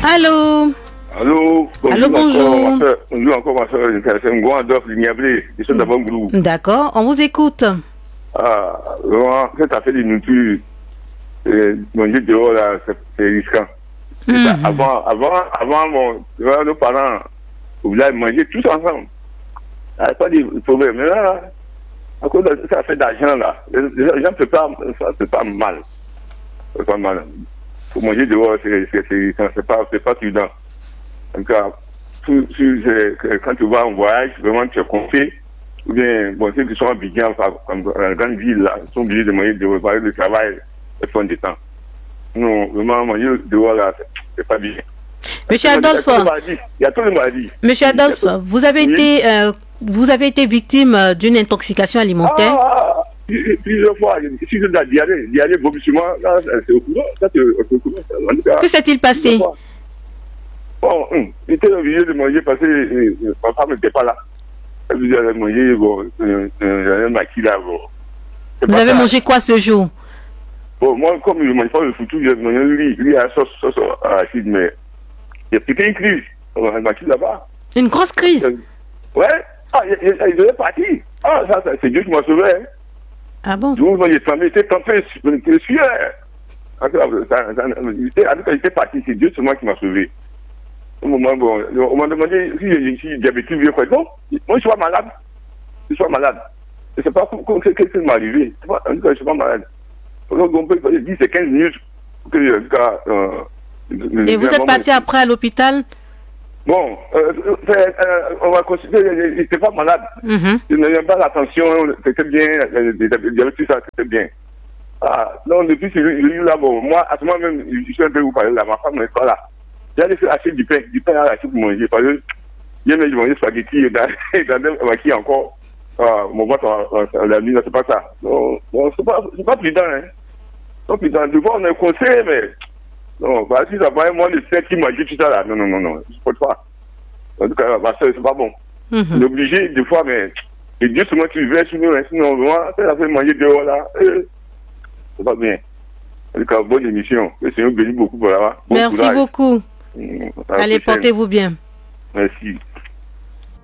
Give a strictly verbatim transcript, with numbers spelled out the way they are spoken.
Allô? Allô? Bonjour. Allô, bonjour. Encore, ma soeur. Bonjour encore, ma soeur. C'est un grand Adolphe Lignablé. Je suis d'abord Goulou. D'accord, on vous écoute. Ah, vraiment, cette affaire de nourriture, euh, manger dehors, là, c'est, c'est risquant. Mm -hmm. Avant, avant, avant, mon, nos parents, au village, mangeaient tous ensemble. Il n'y avait pas de problème. Mais là, à cause de ça fait d'argent, là, les, les gens ne font pas, ça fait pas mal. Ça fait pas mal. Pour manger dehors, c'est, c'est, c'est, c'est pas, c'est pas prudent. En tout cas, tout, tout, quand tu vas en voyage, vraiment, tu es confié. Ou bien, bon, ceux qui sont à Bidjan, comme dans la grande ville, là, sont obligés de manger dehors, parce que le travail est fond de temps. Non, vraiment, manger dehors, là, c'est pas bien. Monsieur Adolphe, il y a tous les maladies. Monsieur Adolphe, vous avez oui. été, euh, vous avez été victime d'une intoxication alimentaire. Ah, plusieurs fois. Si je dois diarrhée, diarrhée, vomissement, là, c'est au courant. Ça, c'est au courant. Que s'est-il passé? Bon, hum, j'étais obligé de manger parce que euh, ma femme n'était pas là. Elle avait mangé, bon, euh, euh, un maquis là, bon. Vous avez ça. Mangé quoi ce jour? Bon, moi, comme je ne mange pas le foutu, j'ai mangé un riz, riz à sauce, sauce arachide, mais il y a peut-être une crise. Un maquis là-bas. Une grosse crise? Ouais. Ah, il devait partir. Ah, ça, ça c'est Dieu qui m'a sauvé. Hein. Ah bon? Donc, moi, j'ai trempé, j'étais trempé, je suis En tout cas, j'étais parti, c'est Dieu seulement qui m'a sauvé. Au moment, bon, on m'a demandé si je suis diabétique, je crois. Non, moi, je suis pas malade. Je suis pas malade. Je ne sais pas qu'est-ce qui m'est arrivé. En tout cas, je suis pas malade. Donc, on peut dire c'est quinze minutes que, en tout cas, euh, et vous êtes parti après à l'hôpital? Bon, euh, euh, on va considérer, il n'était pas malade. Mm-hmm. Il n'avait pas l'attention, c'était bien, il y avait tout ça, c'était bien. Ah, donc depuis ce jour-là, bon, moi, à ce moment-même, je suis un peu vous parler là, ma femme n'est pas là. J'allais faire acheter du pain, du pain à acheter pour manger, parce que j'ai même mangé spaghetti et dans un maquis encore. Ah, mon ventre, la nuit, c'est pas ça. Non, bon, c'est pas, c'est pas prudent, hein. C'est pas prudent. Des fois, on est conseillé, mais. Non, bah, si ça va, moi, le fait qui mange tout ça là. Non, non, non, non, je peux pas. En tout cas, bah, c'est pas bon. Mm-hmm. On est obligé, des fois, mais. Et Dieu, c'est moi qui veille sur nous, hein. Sinon, vraiment, ça fait manger dehors là. Euh, c'est pas bien. En tout cas, bonne émission. Le Seigneur bénit beaucoup pour là. Bon Merci courage. beaucoup. Mmh, allez, portez-vous bien. Merci.